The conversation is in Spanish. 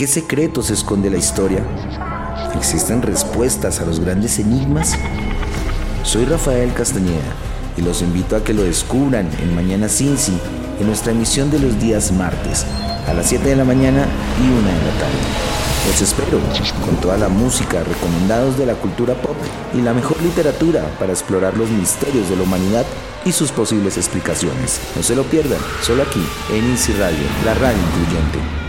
¿Qué secretos esconde la historia? ¿Existen respuestas a los grandes enigmas? Soy Rafael Castañeda y los invito a que lo descubran en Mañana Cincy, en nuestra emisión de los días martes, a las 7 de la mañana y 1 de la tarde. Los espero con toda la música, recomendados de la cultura pop y la mejor literatura para explorar los misterios de la humanidad y sus posibles explicaciones. No se lo pierdan, solo aquí, en Easy Radio, la radio incluyente.